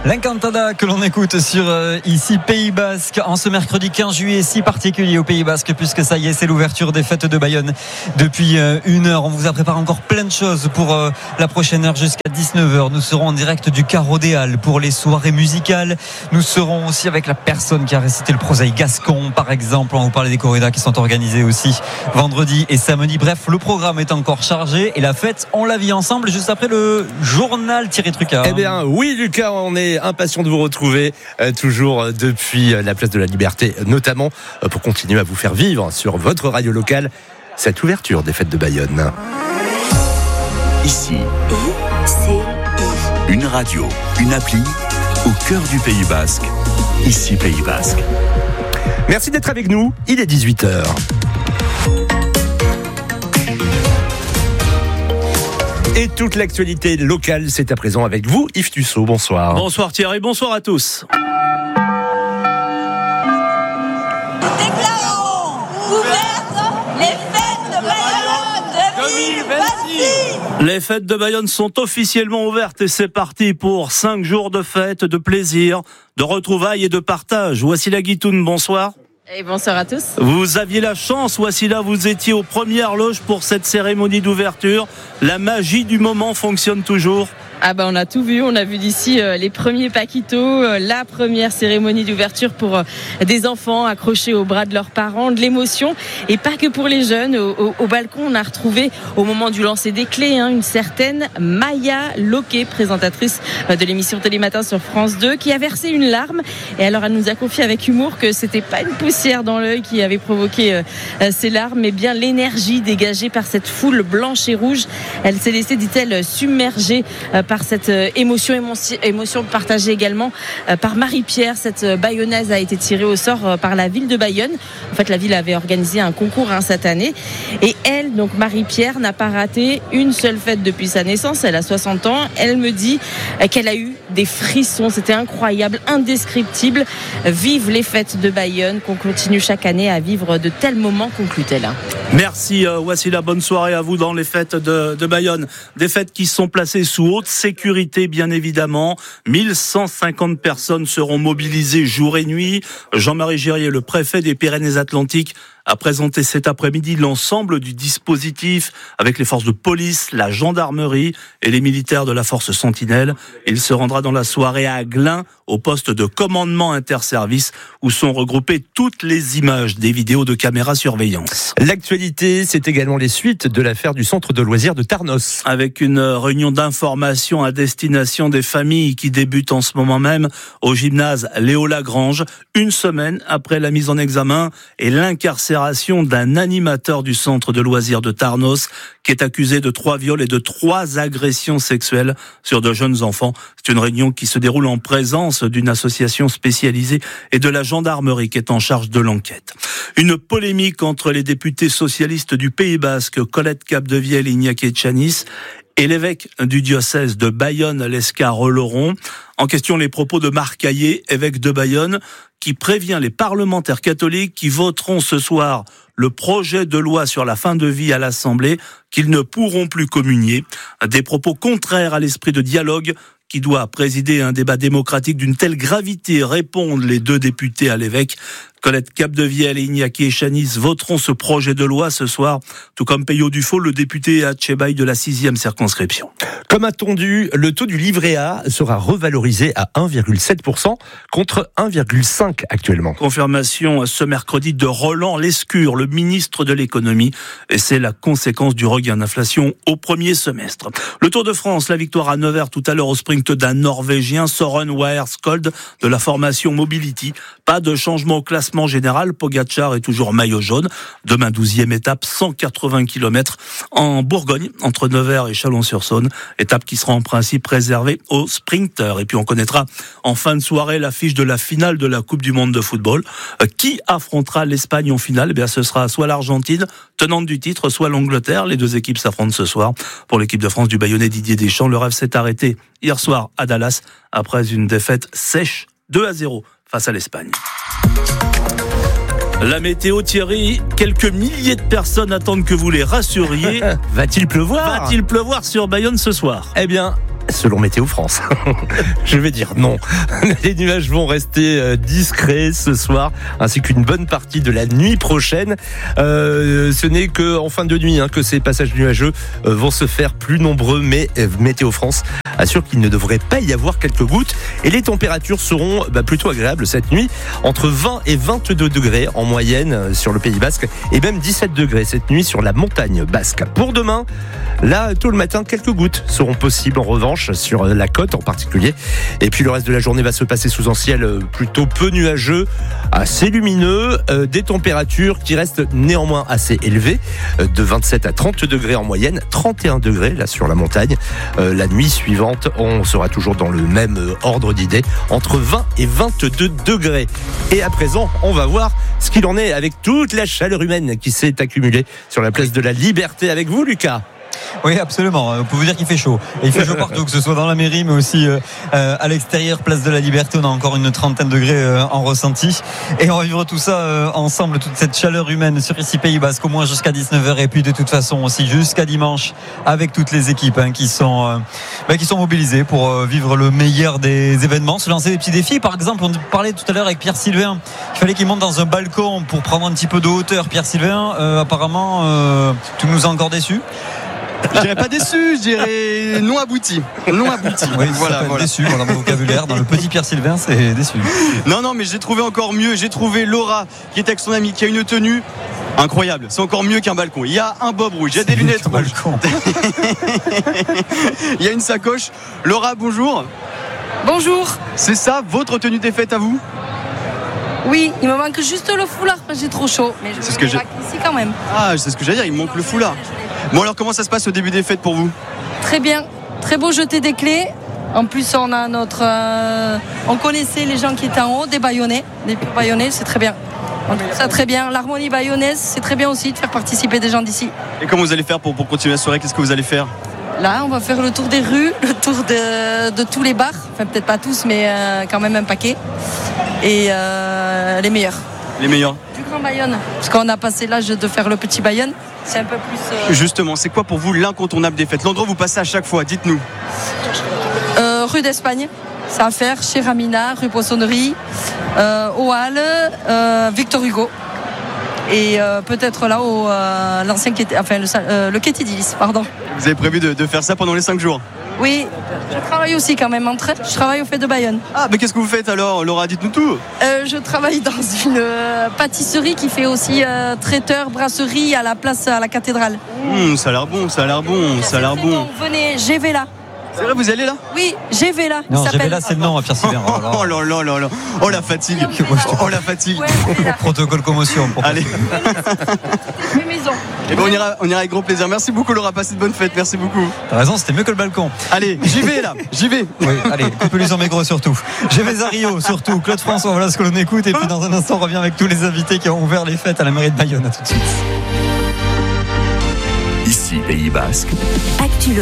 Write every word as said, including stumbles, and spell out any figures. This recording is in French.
L'Encantada que l'on écoute sur euh, ici Pays Basque en ce mercredi quinze juillet, si particulier au Pays Basque puisque ça y est, c'est l'ouverture des fêtes de Bayonne depuis euh, une heure. On vous a préparé encore plein de choses pour euh, la prochaine heure jusqu'à dix-neuf heures. Nous serons en direct du Carreau des Halles pour les soirées musicales. Nous serons aussi avec la personne qui a récité le Prosaïque gascon par exemple. On va vous parler des corridas qui sont organisées aussi vendredi et samedi. Bref, le programme est encore chargé et la fête, on la vit ensemble juste après le journal Thierry Trucard. Eh bien oui Lucas, on est impatient de vous retrouver euh, toujours depuis la place de la Liberté, notamment euh, pour continuer à vous faire vivre sur votre radio locale cette ouverture des fêtes de Bayonne. Ici, I C I. Une radio, une appli au cœur du Pays Basque. Ici Pays Basque. Merci d'être avec nous, il est dix-huit heures. Et toute l'actualité locale, c'est à présent avec vous, Yves Tussaud. Bonsoir. Bonsoir Thierry, bonsoir à tous. Déclarons ouvertes les fêtes de Bayonne deux mille vingt-six. Les fêtes de Bayonne sont officiellement ouvertes et c'est parti pour cinq jours de fêtes, de plaisir, de retrouvailles et de partage. Wassila Guitoun, bonsoir. Et bonsoir à tous. Vous aviez la chance, Wassila, vous étiez aux premières loges pour cette cérémonie d'ouverture. La magie du moment fonctionne toujours. Ah bah on a tout vu, on a vu d'ici euh, les premiers paquitos, euh, la première cérémonie d'ouverture pour euh, des enfants accrochés au bras de leurs parents, de l'émotion et pas que pour les jeunes. Au, au, au balcon, on a retrouvé au moment du lancer des clés hein, une certaine Maya Loquet, présentatrice euh, de l'émission Télématin sur France deux, qui a versé une larme. Et alors elle nous a confié avec humour que c'était pas une poussière dans l'œil qui avait provoqué euh, euh, ces larmes, mais bien l'énergie dégagée par cette foule blanche et rouge. Elle s'est laissée, dit-elle, submerger euh, par cette émotion, émotion partagée également par Marie-Pierre. Cette bayonnaise a été tirée au sort par la ville de Bayonne. En fait, la ville avait organisé un concours hein, cette année. Et elle, donc Marie-Pierre, n'a pas raté une seule fête depuis sa naissance. Elle a soixante ans. Elle me dit qu'elle a eu des frissons. C'était incroyable, indescriptible. Vive les fêtes de Bayonne, qu'on continue chaque année à vivre de tels moments, conclut-elle. Merci euh, Wassila, bonne soirée à vous dans les fêtes de, de Bayonne. Des fêtes qui sont placées sous haute sécurité, bien évidemment. mille cent cinquante personnes seront mobilisées jour et nuit. Jean-Marie Gérier, le préfet des Pyrénées-Atlantiques, a présenté cet après-midi l'ensemble du dispositif avec les forces de police, la gendarmerie et les militaires de la force Sentinelle. Il se rendra dans la soirée à Glun, au poste de commandement interservice, où sont regroupées toutes les images des vidéos de caméra surveillance. L'actualité, c'est également les suites de l'affaire du centre de loisirs de Tarnos. Avec une réunion d'information à destination des familles qui débute en ce moment même au gymnase Léo Lagrange, une semaine après la mise en examen et l'incarcération d'un animateur du centre de loisirs de Tarnos qui est accusé de trois viols et de trois agressions sexuelles sur de jeunes enfants. C'est une réunion qui se déroule en présence d'une association spécialisée et de la gendarmerie qui est en charge de l'enquête. Une polémique entre les députés socialistes du Pays Basque, Colette Capdevielle et Iñaki Etxaniz, et l'évêque du diocèse de Bayonne, Lescar-Oloron. En question, les propos de Marc Caillé, évêque de Bayonne, qui prévient les parlementaires catholiques qui voteront ce soir le projet de loi sur la fin de vie à l'Assemblée qu'ils ne pourront plus communier. Des propos contraires à l'esprit de dialogue qui doit présider un débat démocratique d'une telle gravité, répondent les deux députés à l'évêque. Colette Capdevielle et Iñaki Etxaniz voteront ce projet de loi ce soir, tout comme Peyo Dufo, le député à Tchebaï de la sixième circonscription. Comme attendu, le taux du livret A sera revalorisé à un virgule sept pour cent contre un virgule cinq pour cent actuellement. Confirmation ce mercredi de Roland Lescure, le ministre de l'économie, et c'est la conséquence du regain d'inflation au premier semestre. Le Tour de France, la victoire à Nevers tout à l'heure au sprint d'un Norvégien, Søren Weerskold, de la formation Mobility. Pas de changement au classement général, Pogacar est toujours maillot jaune. Demain, douzième étape, cent quatre-vingts kilomètres en Bourgogne, entre Nevers et Chalon-sur-Saône. Étape qui sera en principe réservée aux sprinteurs. Et puis on connaîtra en fin de soirée l'affiche de la finale de la Coupe du Monde de football. Qui affrontera l'Espagne en finale ? Eh bien, ce sera soit l'Argentine, tenante du titre, soit l'Angleterre. Les deux équipes s'affrontent ce soir. Pour l'équipe de France du Bayonnais Didier Deschamps, le rêve s'est arrêté hier soir à Dallas après une défaite sèche deux à zéro face à l'Espagne. La météo, Thierry, quelques milliers de personnes attendent que vous les rassuriez. Va-t-il pleuvoir ? Va-t-il pleuvoir sur Bayonne ce soir ? Eh bien, selon Météo France. Je vais dire non. Les nuages vont rester discrets ce soir, ainsi qu'une bonne partie de la nuit prochaine. Euh, ce n'est qu'en fin de nuit hein, que ces passages nuageux euh, vont se faire plus nombreux, mais euh, Météo France assure qu'il ne devrait pas y avoir quelques gouttes. Et les températures seront bah, plutôt agréables cette nuit, entre vingt et vingt-deux degrés en moyenne sur le Pays Basque, et même dix-sept degrés cette nuit sur la montagne basque. Pour demain, là, tôt le matin, quelques gouttes seront possibles en revanche, sur la côte en particulier. Et puis le reste de la journée va se passer sous un ciel plutôt peu nuageux, assez lumineux, euh, des températures qui restent néanmoins assez élevées, euh, de vingt-sept à trente degrés en moyenne, trente et un degrés là sur la montagne. Euh, la nuit suivante, on sera toujours dans le même ordre d'idée, entre vingt et vingt-deux degrés. Et à présent, on va voir ce qu'il en est avec toute la chaleur humaine qui s'est accumulée sur la place de la Liberté avec vous, Lucas. Oui, absolument. On peut vous dire qu'il fait chaud. Et il fait chaud partout, que ce soit dans la mairie, mais aussi euh, à l'extérieur, place de la Liberté. On a encore une trentaine de degrés euh, en ressenti. Et on va vivre tout ça euh, ensemble, toute cette chaleur humaine sur ici Pays Basque, au moins jusqu'à dix-neuf heures. Et puis de toute façon aussi jusqu'à dimanche, avec toutes les équipes hein, qui sont euh, bah, qui sont mobilisées pour euh, vivre le meilleur des événements, se lancer des petits défis. Par exemple, on parlait tout à l'heure avec Pierre Sylvain. Il fallait qu'il monte dans un balcon pour prendre un petit peu de hauteur. Pierre Sylvain, euh, apparemment, euh, tu nous as encore déçus. Je dirais pas déçu, je dirais non abouti. Non abouti. Oui, voilà, voilà. Déçu dans le vocabulaire. Dans le petit Pierre Sylvain, c'est déçu. Non, non, mais j'ai trouvé encore mieux. J'ai trouvé Laura qui est avec son ami, qui a une tenue incroyable. C'est encore mieux qu'un balcon. Il y a un bob rouge, il y a des lunettes rouges. Il y a une sacoche. Laura, bonjour. Bonjour. C'est ça, votre tenue des fêtes à vous ? Oui, il me manque juste le foulard parce que j'ai trop chaud. Mais je c'est ce que j'ai ici quand même. Ah, c'est ce que j'allais dire, il me manque le foulard. Bon alors, comment ça se passe au début des fêtes pour vous ? Très bien, très beau jeter des clés. En plus, on a notre, euh, on connaissait les gens qui étaient en haut, des Bayonnais, des purs Bayonnais, c'est très bien. On trouve ça très bien. L'harmonie bayonnaise, c'est très bien aussi de faire participer des gens d'ici. Et comment vous allez faire pour, pour continuer la soirée ? Qu'est-ce que vous allez faire ? Là, on va faire le tour des rues, le tour de, de tous les bars. Enfin, peut-être pas tous, mais euh, quand même un paquet. Et euh, les meilleurs. Les meilleurs. Du Grand Bayonne. Parce qu'on a passé l'âge de faire le petit Bayonne. C'est un peu plus... Euh... Justement, c'est quoi pour vous l'incontournable des fêtes ? L'endroit où vous passez à chaque fois, dites-nous. Euh, rue d'Espagne, c'est à faire. Chez Ramina, rue Poissonnerie, euh, aux Halles, euh, Victor Hugo. Et euh, peut-être là où euh, l'ancien quai, enfin le, euh, le quai Tidilis, pardon. Vous avez prévu de, de faire ça pendant les cinq jours ? Oui, je travaille aussi quand même en train. Je travaille au fait de Bayonne. Ah, mais qu'est-ce que vous faites alors, Laura ? Dites-nous tout. Euh, je travaille dans une euh, pâtisserie qui fait aussi euh, traiteur, brasserie à la place à la cathédrale. Mmh, ça a l'air bon, ça a l'air bon, ça a l'air bon. bon. Venez, G V là. C'est vrai, vous allez là ? Oui, G V là. Non, G V là, c'est le nom à Pierre Sylvain. Oh là là là là. Oh la fatigue. Oh la fatigue. Ouais, protocole commotion. Pour allez. Mes maisons. Et ben on ira, on ira avec gros plaisir. Merci beaucoup Laura, passez de bonnes fêtes. Merci beaucoup. T'as raison, c'était mieux que le balcon. Allez, j'y vais là, j'y vais. Oui, allez, coupez-lui son micro surtout. G V Zario surtout, Claude François, voilà ce que l'on écoute. Et puis dans un instant, on revient avec tous les invités qui ont ouvert les fêtes à la mairie de Bayonne. À tout de suite. Ici Pays Basque. Actu